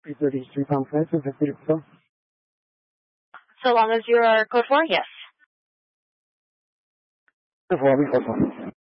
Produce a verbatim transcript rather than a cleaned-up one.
Please thirty-three pound five for fifty percent. So long as you are code four, yes. Before we